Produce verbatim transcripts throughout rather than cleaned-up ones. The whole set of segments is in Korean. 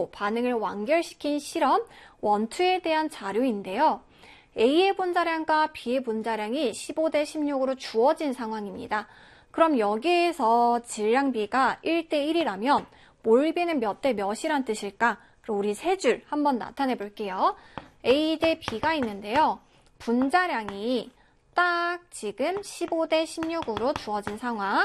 가지고 반응을 완결시킨 실험 일, 이에 대한 자료인데요. A의 분자량과 B의 분자량이 십오 대 십육으로 주어진 상황입니다. 그럼 여기에서 질량 B가 일 대 일이라면 몰 B는 몇 대 몇이란 뜻일까? 그럼 우리 세 줄 한번 나타내 볼게요. A 대 B가 있는데요. 분자량이 딱 지금 십오 대 십육으로 주어진 상황,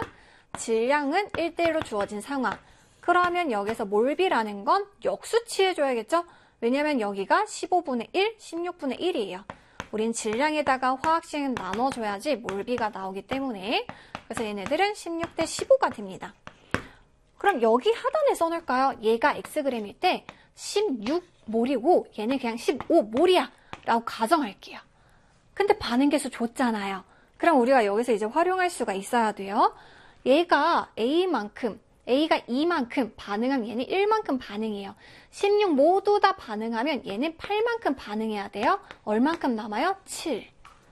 질량은 일 대 일로 주어진 상황. 그러면 여기서 몰비라는 건 역수치해줘야겠죠? 왜냐면 여기가 십오분의 일, 십육분의 일이에요. 우린 질량에다가 화학식은 나눠줘야지 몰비가 나오기 때문에. 그래서 얘네들은 십육 대 십오가 됩니다. 그럼 여기 하단에 써놓을까요? 얘가 Xg일 때 십육 몰이고 얘는 그냥 십오 몰이야 라고 가정할게요. 근데 반응계수 줬잖아요. 그럼 우리가 여기서 이제 활용할 수가 있어야 돼요. 얘가 A만큼, A가 이만큼 반응하면 얘는 일만큼 반응해요. 십육 모두 다 반응하면 얘는 팔만큼 반응해야 돼요. 얼만큼 남아요? 칠.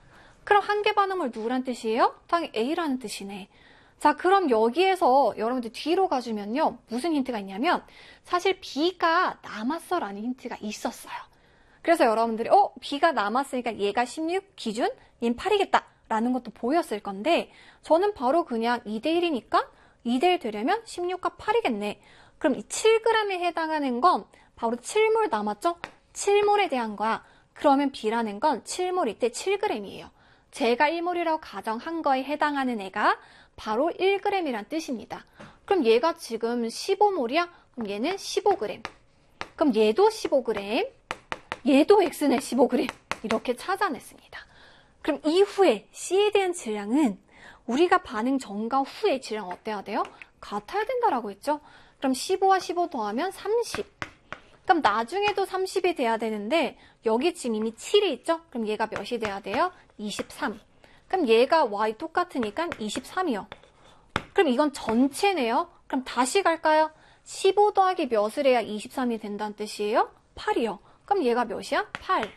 그럼 한 개 반응물 누구란 뜻이에요? 당연히 A라는 뜻이네. 자, 그럼 여기에서 여러분들 뒤로 가주면요. 무슨 힌트가 있냐면 사실 B가 남았어 라는 힌트가 있었어요. 그래서 여러분들이 어? B가 남았으니까 얘가 십육 기준? 얘는 팔이겠다 라는 것도 보였을 건데 저는 바로 그냥 이 대 일이니까 이 대 일 되려면 십육과 팔이겠네. 그럼 이 칠 그램에 해당하는 건 바로 칠 몰 남았죠? 칠 몰에 대한 거야. 그러면 B라는 건 칠 몰일 때 칠 그램이에요. 제가 일 몰이라고 가정한 거에 해당하는 애가 바로 일 그램이란 뜻입니다. 그럼 얘가 지금 십오 몰이야? 그럼 얘는 십오 그램. 그럼 얘도 십오 그램. 얘도 X네 십오 그램. 이렇게 찾아냈습니다. 그럼 이후에 C에 대한 질량은 우리가 반응 전과 후의 질량 어때야 돼요? 같아야 된다라고 했죠? 그럼 십오와 십오 더하면 삼십. 그럼 나중에도 삼십이 돼야 되는데 여기 지금 이미 칠이 있죠? 그럼 얘가 몇이 돼야 돼요? 이십삼. 그럼 얘가 Y 똑같으니까 이십삼이요. 그럼 이건 전체네요. 그럼 다시 갈까요? 십오 더하기 몇을 해야 이십삼이 된다는 뜻이에요? 팔이요. 그럼 얘가 몇이야? 팔.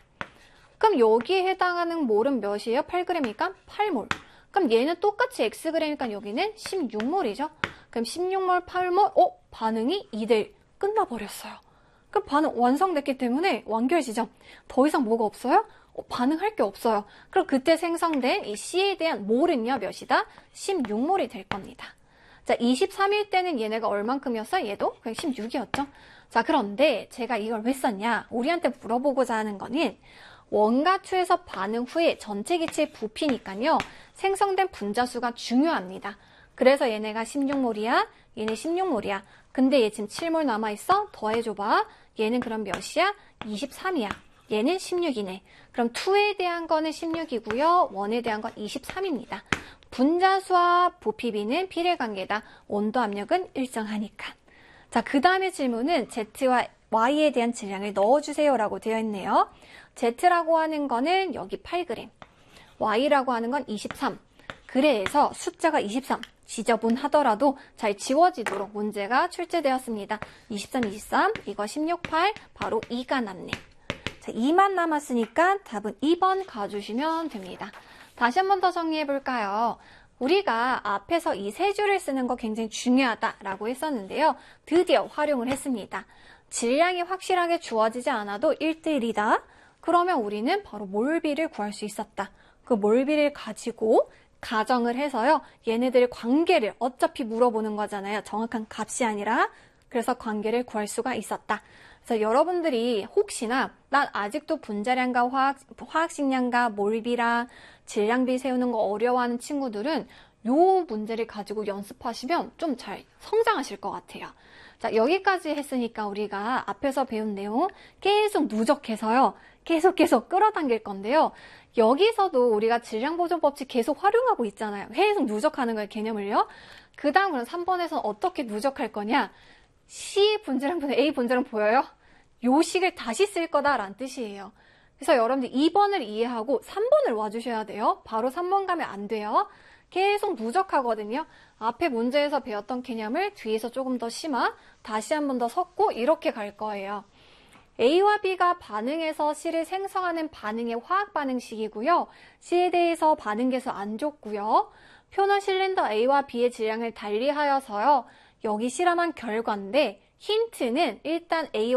그럼 여기에 해당하는 몰은 몇이에요? 팔 그램이니까 팔 몰. 그럼 얘는 똑같이 Xg이니까 여기는 십육 몰이죠. 그럼 십육 몰, 팔 몰, 어? 반응이 이 대 일. 끝나버렸어요. 그럼 반응 완성됐기 때문에 완결 지점. 더 이상 뭐가 없어요? 어, 반응할 게 없어요. 그럼 그때 생성된 이 C에 대한 몰은요, 몇이다? 십육 몰이 될 겁니다. 자, 이십삼일 때는 얘네가 얼만큼이었어요? 얘도 그냥 십육이었죠. 자, 그런데 제가 이걸 왜 썼냐? 우리한테 물어보고자 하는 거는 원과 투에서 반응 후에 전체 기체의 부피니까요. 생성된 분자수가 중요합니다. 그래서 얘네가 십육 몰이야. 얘네 십육 몰이야. 근데 얘 지금 칠 몰 남아있어? 더해줘봐. 얘는 그럼 몇이야? 이십삼이야. 얘는 십육이네. 그럼 이에 대한 거는 십육이고요. 일에 대한 건 이십삼입니다. 분자수와 부피비는 비례관계다. 온도 압력은 일정하니까. 자, 그 다음에 질문은 Z와 Y에 대한 질량을 넣어주세요 라고 되어 있네요. Z라고 하는 거는 여기 팔 그램, Y라고 하는 건 이십삼. 그래서 숫자가 이십삼 지저분하더라도 잘 지워지도록 문제가 출제되었습니다. 이십삼, 이십삼, 이거 십육, 팔, 바로 이가 남네. 자, 이만 남았으니까 답은 이 번 가주시면 됩니다. 다시 한 번 더 정리해 볼까요? 우리가 앞에서 이 세 줄을 쓰는 거 굉장히 중요하다라고 했었는데요. 드디어 활용을 했습니다. 질량이 확실하게 주어지지 않아도 일 대 일이다. 그러면 우리는 바로 몰비를 구할 수 있었다. 그 몰비를 가지고 가정을 해서요. 얘네들의 관계를 어차피 물어보는 거잖아요. 정확한 값이 아니라. 그래서 관계를 구할 수가 있었다. 그래서 여러분들이 혹시나 난 아직도 분자량과 화학, 화학식량과 몰비랑 질량비 세우는 거 어려워하는 친구들은 요 문제를 가지고 연습하시면 좀 잘 성장하실 것 같아요. 자, 여기까지 했으니까 우리가 앞에서 배운 내용 계속 누적해서요. 계속 계속 끌어당길 건데요. 여기서도 우리가 질량보존법칙 계속 활용하고 있잖아요. 계속 누적하는 거예요, 개념을요. 그 다음 그럼 삼 번에서는 어떻게 누적할 거냐? C의 분자량분의 A 분자량 보여요? 요 식을 다시 쓸 거다라는 뜻이에요. 그래서 여러분들 이 번을 이해하고 삼 번을 와주셔야 돼요. 바로 삼 번 가면 안 돼요. 계속 누적하거든요. 앞에 문제에서 배웠던 개념을 뒤에서 조금 더 심화, 다시 한 번 더 섞고 이렇게 갈 거예요. A와 B가 반응해서 C를 생성하는 반응의 화학 반응식이고요. C에 대해서 반응계수 안 줬고요. 표는 실린더 A와 B의 질량을 달리하여서요. 여기 실험한 결과인데 힌트는 일단 A와